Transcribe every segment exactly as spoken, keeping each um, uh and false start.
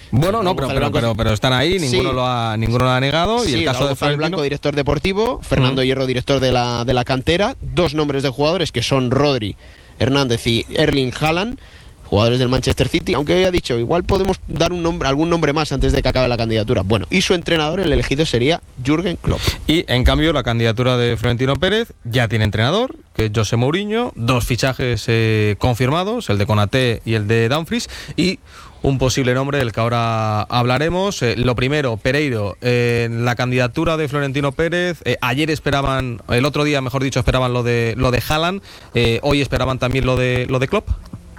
Bueno, no, pero, pero, pero, pero están ahí, ninguno, sí. lo ha, ninguno lo ha negado. Sí, y el caso de González Blanco, director deportivo, Fernando uh-huh. Hierro, director de la, de la cantera, dos nombres de jugadores que son Rodri Hernández y Erling Haaland, jugadores del Manchester City, aunque había dicho, igual podemos dar un nombre, algún nombre más antes de que acabe la candidatura. Bueno, y su entrenador, el elegido sería Jürgen Klopp. Y en cambio la candidatura de Florentino Pérez ya tiene entrenador, que es José Mourinho, dos fichajes eh, confirmados, el de Konaté y el de Dumfries, y un posible nombre del que ahora hablaremos. Eh, lo primero, Pereiro, eh, la candidatura de Florentino Pérez, eh, ayer esperaban, el otro día mejor dicho, esperaban lo de lo de Haaland, eh, hoy esperaban también lo de lo de Klopp.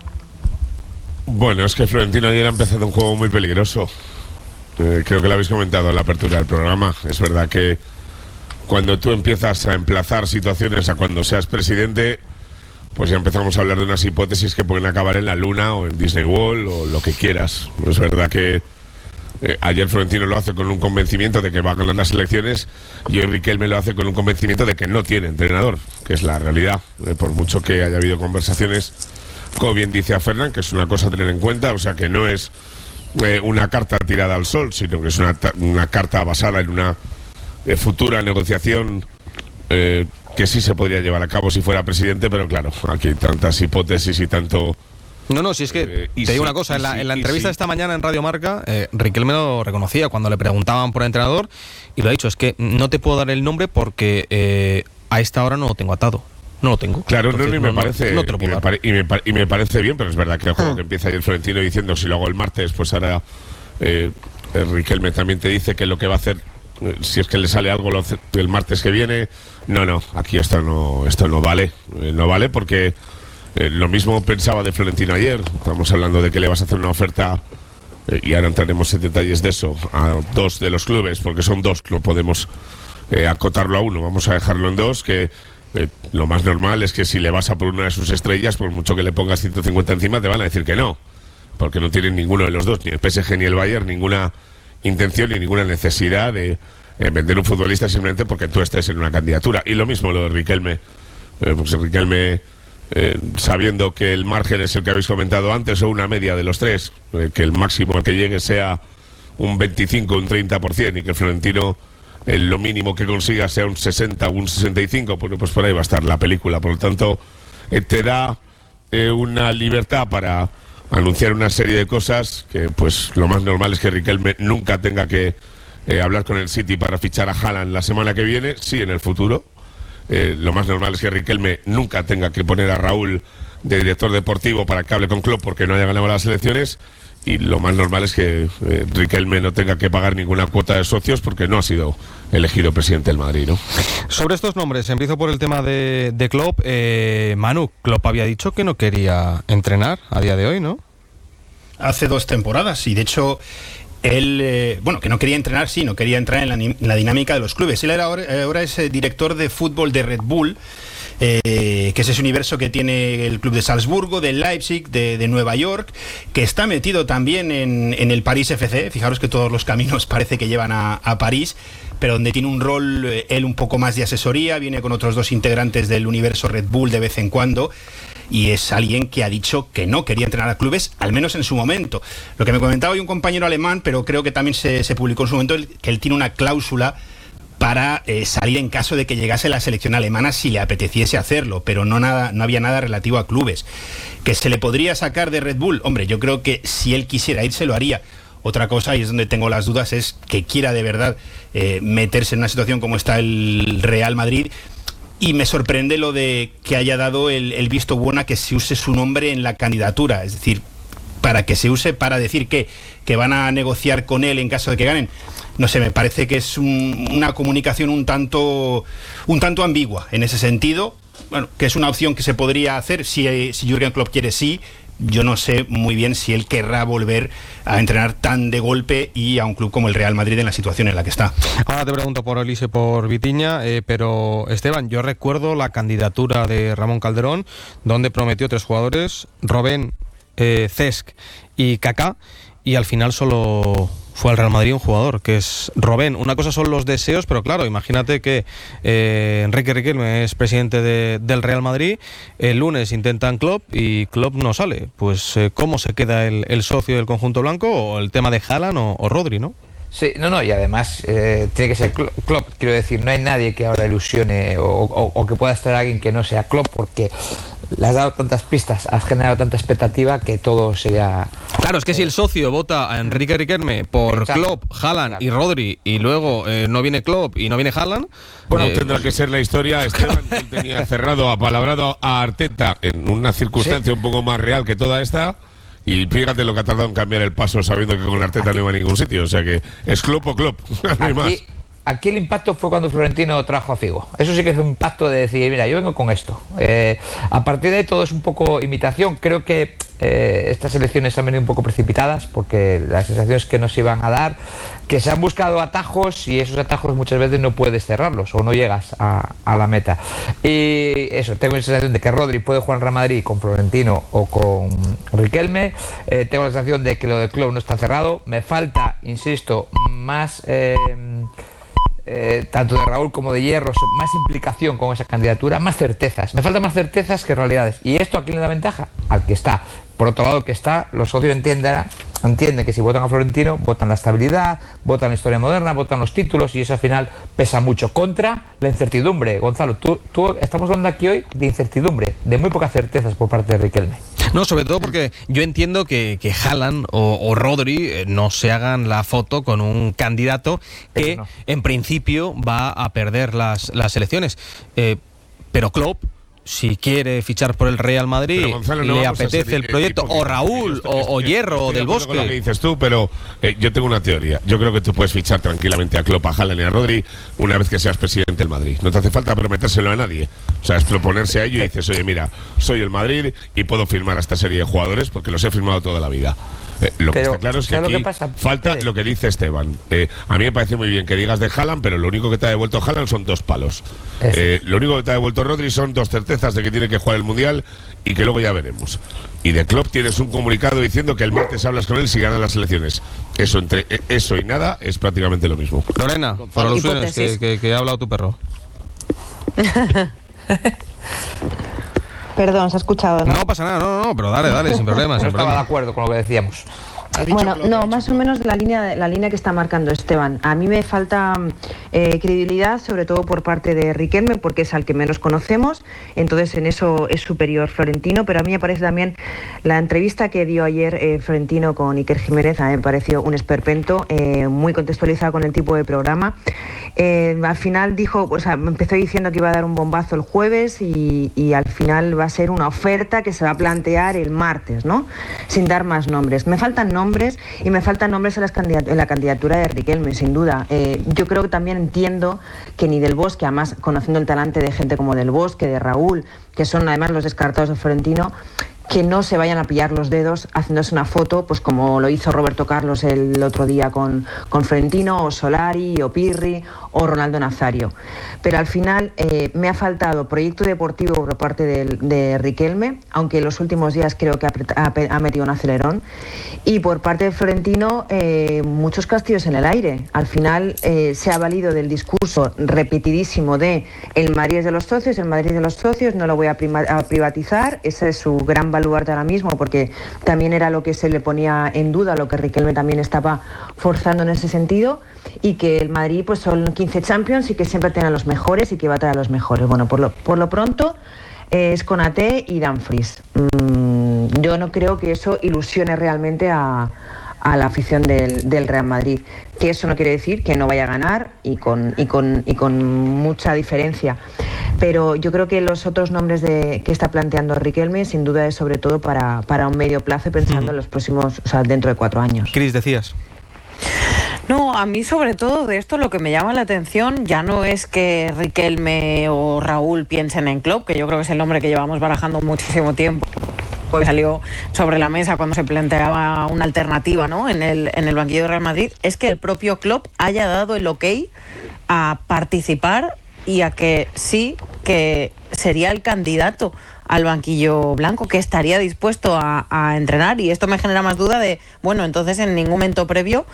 Bueno, es que Florentino ayer ha empezado un juego muy peligroso. Eh, creo que lo habéis comentado en la apertura del programa. Es verdad que cuando tú empiezas a emplazar situaciones a cuando seas presidente, pues ya empezamos a hablar de unas hipótesis que pueden acabar en la Luna o en Disney World o lo que quieras. Es verdad que eh, ayer Florentino lo hace con un convencimiento de que va a ganar las elecciones y hoy Riquelme lo hace con un convencimiento de que no tiene entrenador, que es la realidad. Eh, por mucho que haya habido conversaciones, como bien dice a Fernán, que es una cosa a tener en cuenta, o sea que no es eh, una carta tirada al sol, sino que es una, una carta basada en una eh, futura negociación eh, que sí se podría llevar a cabo si fuera presidente, pero claro, aquí hay tantas hipótesis y tanto... No, no, si es que eh, te digo sí, una cosa, en la, sí, en la entrevista sí. esta mañana en Radio Marca, eh, Riquelme lo reconocía cuando le preguntaban por el entrenador, y lo ha dicho, es que no te puedo dar el nombre porque eh, a esta hora no lo tengo atado. No lo tengo. Claro, Entonces, no, y me no, parece, no te lo puedo y, me pare, y, me pare, y me parece bien, pero es verdad que el juego ah. que empieza ayer Florentino diciendo si lo hago el martes, pues ahora eh, Riquelme también te dice que lo que va a hacer, eh, si es que le sale algo lo hace el martes que viene. No, no, aquí esto no, esto no vale, eh, no vale porque eh, lo mismo pensaba de Florentino ayer. Estamos hablando de que le vas a hacer una oferta eh, y ahora entraremos en detalles de eso a dos de los clubes, porque son dos, no podemos eh, acotarlo a uno, vamos a dejarlo en dos, que Eh, lo más normal es que si le vas a por una de sus estrellas, por mucho que le pongas ciento cincuenta encima, te van a decir que no, porque no tienen ninguno de los dos, ni el P S G ni el Bayern, ninguna intención ni ninguna necesidad de eh, vender un futbolista simplemente porque tú estés en una candidatura. Y lo mismo lo de Riquelme, eh, pues Riquelme eh, sabiendo que el margen es el que habéis comentado antes, o una media de los tres, eh, que el máximo al que llegue sea un veinticinco, un treinta por ciento, y que Florentino Eh, lo mínimo que consiga sea un sesenta o un sesenta y cinco, pues, pues por ahí va a estar la película. Por lo tanto, eh, te da eh, una libertad para anunciar una serie de cosas que pues lo más normal es que Riquelme nunca tenga que eh, hablar con el City para fichar a Haaland la semana que viene, sí en el futuro. Eh, lo más normal es que Riquelme nunca tenga que poner a Raúl de director deportivo para que hable con Klopp porque no haya ganado las elecciones. Y lo más normal es que eh, Riquelme no tenga que pagar ninguna cuota de socios porque no ha sido elegido presidente del Madrid, ¿no? Sobre estos nombres, empiezo por el tema de, de Klopp. Eh, Manu, Klopp había dicho que no quería entrenar a día de hoy, ¿no? Hace dos temporadas, y de hecho él, eh, bueno, que no quería entrenar, sí, no quería entrar en la, en la dinámica de los clubes. Él era ahora, ahora es eh, director de fútbol de Red Bull, Eh, que es ese universo que tiene el club de Salzburgo, de Leipzig, de, de Nueva York, que está metido también en, en el París F C. Fijaros que todos los caminos parece que llevan a, a París, pero donde tiene un rol eh, él un poco más de asesoría, viene con otros dos integrantes del universo Red Bull de vez en cuando, y es alguien que ha dicho que no quería entrenar a clubes, al menos en su momento. Lo que me comentaba hoy un compañero alemán, pero creo que también se, se publicó en su momento, que él tiene una cláusula para eh, salir en caso de que llegase la selección alemana si le apeteciese hacerlo, pero no nada, no había nada relativo a clubes. ¿Que se le podría sacar de Red Bull? Hombre, yo creo que si él quisiera irse lo haría. Otra cosa, y es donde tengo las dudas, es que quiera de verdad eh, meterse en una situación como está el Real Madrid, y me sorprende lo de que haya dado el, el visto bueno a que se use su nombre en la candidatura, es decir, para que se use para decir que, que van a negociar con él en caso de que ganen. No sé, me parece que es un, una comunicación un tanto un tanto ambigua en ese sentido. Bueno, que es una opción que se podría hacer si, si Jürgen Klopp quiere, sí. Yo no sé muy bien si él querrá volver a entrenar tan de golpe y a un club como el Real Madrid en la situación en la que está. Ahora te pregunto por Elise, por Vitinha, eh, pero Esteban, yo recuerdo la candidatura de Ramón Calderón, donde prometió tres jugadores, Robben, eh, Cesc y Kaká, y al final solo... fue al Real Madrid un jugador, que es Robben. Una cosa son los deseos, pero claro, imagínate que eh, Enrique Riquelme es presidente de, del Real Madrid, el lunes intentan Klopp y Klopp no sale. Pues eh, ¿cómo se queda el, el socio del conjunto blanco? O el tema de Haaland o, o Rodri, ¿no? Sí, no, no, y además eh, tiene que ser Klopp, quiero decir, no hay nadie que ahora ilusione o, o, o que pueda estar alguien que no sea Klopp, porque le has dado tantas pistas, has generado tanta expectativa que todo sería... Claro, es que eh, si el socio vota a Enrique Riquelme por exacto, Klopp, Haaland claro. y Rodri, y luego eh, no viene Klopp y no viene Haaland... Bueno, eh, tendrá que ser la historia. Esteban tenía cerrado, apalabrado a Arteta en una circunstancia ¿sí? un poco más real que toda esta... Y fíjate lo que ha tardado en cambiar el paso sabiendo que con Arteta no iba a ningún sitio. O sea que es Klopp o Klopp, no hay más. Aquí, aquí el impacto fue cuando Florentino trajo a Figo. Eso sí que es un impacto de decir, mira, yo vengo con esto. Eh, a partir de ahí todo es un poco imitación. Creo que eh, estas elecciones han venido un poco precipitadas porque las sensaciones que nos iban a dar, que se han buscado atajos y esos atajos muchas veces no puedes cerrarlos o no llegas a, a la meta. Y eso, tengo la sensación de que Rodri puede jugar en Real Madrid con Florentino o con Riquelme. Eh, tengo la sensación de que lo de Klopp no está cerrado. Me falta, insisto, más... Eh, Eh, tanto de Raúl como de Hierro, más implicación con esa candidatura, más certezas. Me faltan más certezas que realidades. ¿Y esto a quién le da ventaja? Al que está. Por otro lado, el que está, los socios entienden, entienden que si votan a Florentino, votan la estabilidad, votan la historia moderna, votan los títulos, y eso al final pesa mucho contra la incertidumbre. Gonzalo, tú, tú estamos hablando aquí hoy de incertidumbre, de muy pocas certezas por parte de Riquelme. No, sobre todo porque yo entiendo que, que Haaland o, o Rodri eh, no se hagan la foto con un candidato que no. en principio va a perder las, las elecciones. Eh, pero Klopp, si quiere fichar por el Real Madrid, Gonzalo, no le apetece el proyecto, o Raúl, o, o Hierro, o del Bosque. Con lo que dices tú, pero eh, yo tengo una teoría. Yo creo que tú puedes fichar tranquilamente a Klopp, a Haaland y a Rodri una vez que seas presidente del Madrid. No te hace falta prometérselo a nadie. O sea, es proponerse a ello y dices, oye, mira, soy el Madrid y puedo firmar a esta serie de jugadores porque los he firmado toda la vida. Eh, lo pero, que está claro es que aquí que pasa, falta lo que dice Esteban. Eh, a mí me parece muy bien que digas de Haaland, pero lo único que te ha devuelto Haaland son dos palos. Eh, lo único que te ha devuelto Rodri son dos certezas de que tiene que jugar el Mundial y que luego ya veremos. Y de Klopp tienes un comunicado diciendo que el martes hablas con él si ganan las elecciones. Eso entre eso y nada es prácticamente lo mismo. Lorena, para los sueños que, que, que ha hablado tu perro. Perdón, se ha escuchado, ¿no? No pasa nada, no, no, pero dale, dale, sin problema. No sin estaba problema. de acuerdo con lo que decíamos. Bueno, no, más o menos la línea, la línea que está marcando Esteban. A mí me falta eh, credibilidad, sobre todo por parte de Riquelme, porque es al que menos conocemos, entonces en eso es superior Florentino, pero a mí me parece también la entrevista que dio ayer eh, Florentino con Iker Jiménez, a mí me pareció un esperpento, eh, muy contextualizado con el tipo de programa. Eh, al final dijo, o sea, empezó diciendo que iba a dar un bombazo el jueves y, y al final va a ser una oferta que se va a plantear el martes, ¿no? Sin dar más nombres. Me faltan nombres y me faltan nombres en, las candidat- en la candidatura de Riquelme, sin duda. Eh, yo creo que también entiendo que ni Del Bosque, además conociendo el talante de gente como Del Bosque, de Raúl, que son además los descartados de Florentino, que no se vayan a pillar los dedos haciéndose una foto, pues como lo hizo Roberto Carlos el otro día con, con Florentino, o Solari, o Pirri, o Ronaldo Nazario. Pero al final eh, me ha faltado proyecto deportivo por parte de, de Riquelme, aunque en los últimos días creo que ha, ha, ha metido un acelerón, y por parte de Florentino eh, muchos castillos en el aire. Al final eh, se ha valido del discurso repetidísimo de el Madrid es de los socios, el Madrid es de los socios, no lo voy a, prima, a privatizar, ese es su gran baluarte ahora mismo, porque también era lo que se le ponía en duda, lo que Riquelme también estaba forzando en ese sentido, y que el Madrid pues son quince Champions y que siempre tengan los mejores y que va a traer a los mejores. Bueno, por lo, por lo pronto eh, es Konaté y Dumfries. Mm, yo no creo que eso ilusione realmente a, a la afición del, del Real Madrid, que eso no quiere decir que no vaya a ganar y con, y con, y con mucha diferencia, pero yo creo que los otros nombres de, que está planteando Riquelme sin duda es sobre todo para, para un medio plazo, pensando mm. en los próximos, o sea, dentro de cuatro años. Cris, decías. No, a mí sobre todo de esto lo que me llama la atención ya no es que Riquelme o Raúl piensen en Klopp, que yo creo que es el nombre que llevamos barajando muchísimo tiempo. Pues salió sobre la mesa cuando se planteaba una alternativa, ¿no?, en el, en el banquillo de Real Madrid, es que el propio Klopp haya dado el ok a participar y a que sí, que sería el candidato al banquillo blanco, que estaría dispuesto a, a entrenar, y esto me genera más duda de, bueno, entonces en ningún momento previo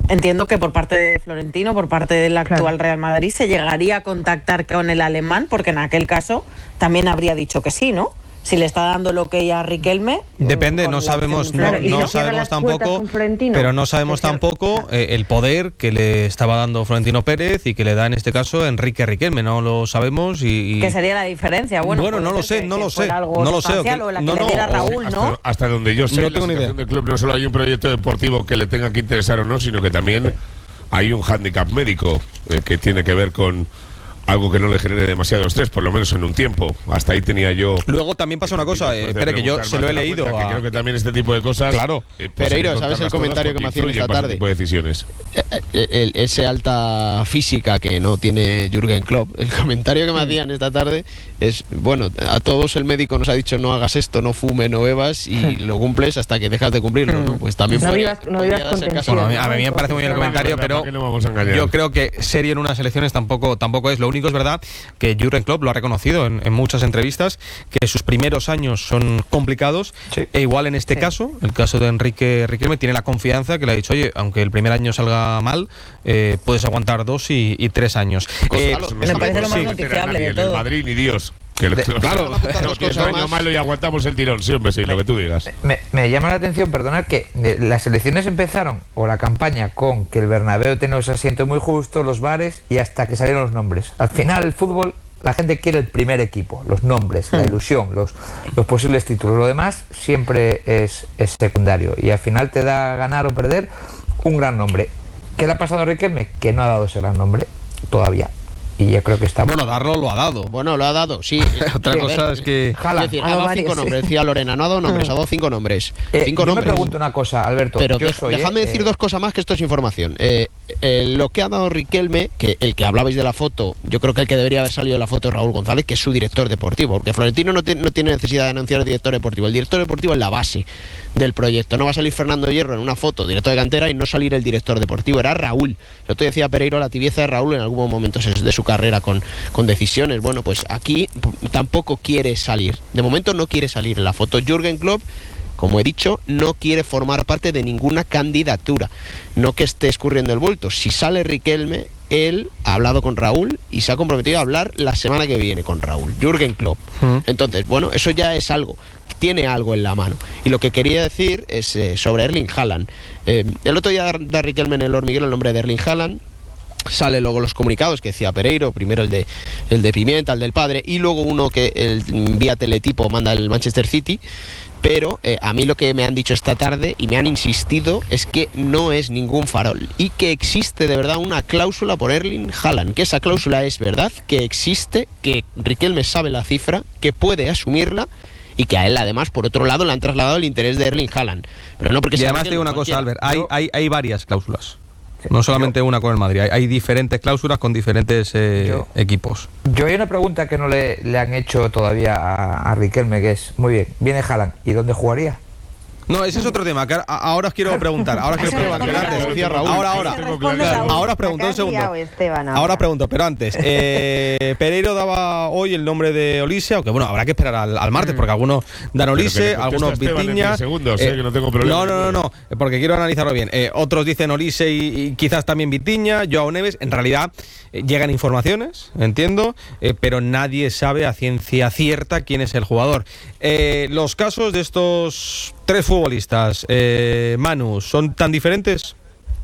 entiendo que por parte de Florentino, por parte del actual Claro. Real Madrid, se llegaría a contactar con el alemán, porque en aquel caso también habría dicho que sí, ¿no? Si le está dando lo que a Riquelme. Depende, con no la sabemos, opción no, de Claro, y no no cierra sabemos las puertas tampoco, con Florentino. pero no sabemos Que cierra- tampoco eh, el poder que le estaba dando Florentino Pérez y que le da en este caso Enrique Riquelme, no lo sabemos y, y- ¿Qué sería la diferencia? Bueno, Bueno, puede no lo ser sé, que- no que lo sé, fuera algo no lo sé, o sustancial, que- o la que no, le no, diera o- Raúl, hasta, ¿no? hasta donde yo sé, No la tengo ni situación idea. del club no solo hay un proyecto deportivo que le tenga que interesar o no, sino que también hay un hándicap médico eh, que tiene que ver con algo que no le genere demasiado estrés, por lo menos en un tiempo. Hasta ahí tenía yo. Luego también pasa una cosa, eh, Después de espere que yo preguntar se lo más he de la leído cuenta, que a- creo que también este tipo de cosas. Claro. eh, pues Pereiro, hay que ¿sabes el contarlas comentario todas que me porque hacían influyen esta para tarde? este tipo de decisiones. Eh, el- ese alta física que no tiene Jürgen Klopp. El comentario que me hacían esta tarde es, bueno, a todos el médico nos ha dicho no hagas esto, no fume, no bebas y lo cumples hasta que dejas de cumplirlo, ¿no? Pues también No puede- vivas- no podría vivas darse el con caso. Bueno, a mí, tensión, a mí me ¿no? parece muy bien el Porque- comentario, ¿Para pero qué nos vamos a engañar? yo creo que serie en unas elecciones tampoco, tampoco es. Lo único es verdad que Jürgen Klopp lo ha reconocido en, en muchas entrevistas, que sus primeros años son complicados, Sí. e igual en este Sí. caso, el caso de Enrique Riquelme, tiene la confianza que le ha dicho, oye, aunque el primer año salga mal, eh, puedes aguantar dos y, y tres años. Eh, Gonzalo, Me parece lo más sí. noticiable de En el todo. Madrid ni Dios. Que le- De- claro. no, Dos que es cosas un año más. malo y aguantamos el tirón. Sí, hombre, sí, lo que tú digas. Me, me llama la atención, perdonad, que eh, las elecciones empezaron, o la campaña, con que el Bernabéu tenía los asientos muy justos, los bares, y hasta que salieron los nombres. Al final, el fútbol, la gente quiere el primer equipo, los nombres, la ilusión, los, los posibles títulos. Lo demás siempre es, es secundario. Y al final te da ganar o perder un gran nombre. ¿Qué le ha pasado a Riquelme? Que no ha dado ese gran nombre todavía. Y yo creo que está Bueno, darlo lo ha dado. Bueno, lo ha dado, sí. Otra Sí, a cosa ver, es que... Es Jala. decir, Ha ha dado dado varios, cinco sí. nombres, decía Lorena, no ha dado nombres, ha dado cinco nombres. Eh, cinco yo nombres. me pregunto una cosa, Alberto. Pero yo dej- soy, dejadme eh, decir eh, dos cosas más, que esto es información. Eh, eh, lo que ha dado Riquelme, que el que hablabais de la foto, yo creo que el que debería haber salido de la foto es Raúl González, que es su director deportivo, porque Florentino no, tiene- no tiene necesidad de anunciar el director deportivo. El director deportivo es la base del proyecto. No va a salir Fernando Hierro en una foto, director de cantera, y no salir el director deportivo. Era Raúl. Yo te decía, Pereiro, la tibieza de Raúl en algún momento de su carrera con, con decisiones. Bueno, pues aquí p- tampoco quiere salir. De momento no quiere salir en la foto. Jürgen Klopp, como he dicho, no quiere formar parte de ninguna candidatura. No que esté escurriendo el bulto. Si sale Riquelme, él ha hablado con Raúl y se ha comprometido a hablar la semana que viene con Raúl. Jürgen Klopp. Mm. Entonces, bueno, eso ya es algo. Tiene algo en la mano. Y lo que quería decir es eh, sobre Erling Haaland. Eh, el otro día da Riquelme en el hormiguero el nombre de Erling Haaland. Sale luego los comunicados que decía Pereiro, primero el de el de Pimienta, el del padre, y luego uno que el, vía teletipo manda el Manchester City. Pero eh, a mí lo que me han dicho esta tarde y me han insistido es que no es ningún farol y que existe de verdad una cláusula por Erling Haaland, que esa cláusula es verdad, que existe, que Riquelme sabe la cifra, que puede asumirla y que a él además por otro lado le han trasladado el interés de Erling Haaland. Pero no porque Y sea además te digo Riquelme, una cosa, cualquiera. Albert, hay, hay, hay varias cláusulas. No solamente una con el Madrid, hay, hay diferentes cláusulas con diferentes eh, Yo- equipos. Yo hay una pregunta que no le, le han hecho todavía a, a Riquelme, que es, muy bien, viene Haaland, ¿y dónde jugaría? No, ese es otro tema. Que ahora, ahora os quiero preguntar. Ahora os quiero Ese preguntar. responde Pero antes, Raúl. Decía Raúl. ahora, ahora. Ese responde Raúl. Ahora os pregunto Te un has segundo. liado, Esteban, ahora. Ahora pregunto, pero antes. Eh, Pereiro daba hoy el nombre de Olise, aunque bueno, habrá que esperar al, al martes, porque algunos dan Pero que Olise, le contesta algunos Esteban en Vitiña. diez segundos, eh, que no tengo problema No, no, no, ninguno. no, porque quiero analizarlo bien. Eh, otros dicen Olise y, y quizás también Vitiña, Joao Neves. En realidad eh, llegan informaciones, entiendo, eh, pero nadie sabe a ciencia cierta quién es el jugador. Eh, los casos de estos tres futbolistas, eh, Manu, ¿son tan diferentes?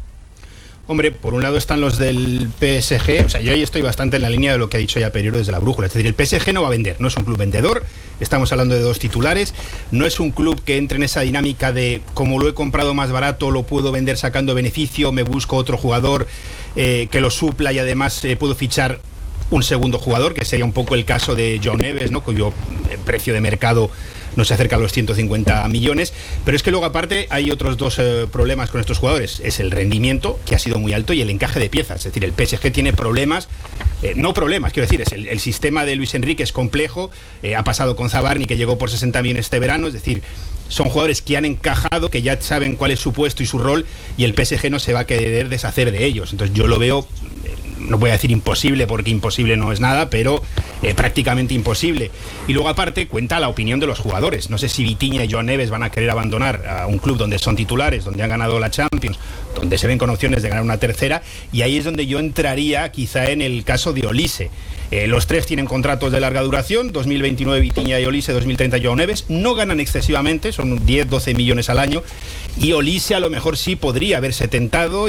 Hombre, por un lado están los del P S G, o sea, yo ahí estoy bastante en la línea de lo que ha dicho ya Pereiro desde la brújula, es decir, el P S G no va a vender, no es un club vendedor, estamos hablando de dos titulares, no es un club que entre en esa dinámica de como lo he comprado más barato, lo puedo vender sacando beneficio, me busco otro jugador eh, que lo supla y además eh, puedo fichar un segundo jugador, que sería un poco el caso de Joao Neves, ¿no? Cuyo precio de mercado no se acerca a los ciento cincuenta millones, pero es que luego aparte hay otros dos eh, problemas con estos jugadores, es el rendimiento, que ha sido muy alto, y el encaje de piezas, es decir, el P S G tiene problemas, eh, no problemas, quiero decir, es el, el sistema de Luis Enrique es complejo, eh, ha pasado con Zabarni, que llegó por sesenta millones este verano, es decir, son jugadores que han encajado, que ya saben cuál es su puesto y su rol, y el P S G no se va a querer deshacer de ellos, entonces yo lo veo eh, no voy a decir imposible porque imposible no es nada, pero eh, prácticamente imposible. Y luego aparte cuenta la opinión de los jugadores. No sé si Vitinha y Joan Neves van a querer abandonar a un club donde son titulares, donde han ganado la Champions, donde se ven con opciones de ganar una tercera, y ahí es donde yo entraría quizá en el caso de Olise. Eh, los tres tienen contratos de larga duración, dos mil veintinueve Vitinha y Olise, dos mil treinta Joan Neves, no ganan excesivamente, son diez doce millones al año, y Olise a lo mejor sí podría haberse tentado